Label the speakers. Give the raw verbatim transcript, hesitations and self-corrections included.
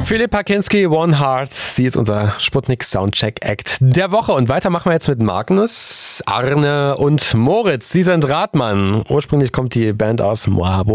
Speaker 1: Philippa Kinski, One Heart. Sie ist unser Sputnik Soundcheck Act der Woche. Und weiter machen wir jetzt mit Magnus, Arne und Moritz. Sie sind Radmann. Ursprünglich kommt die Band aus Moabo.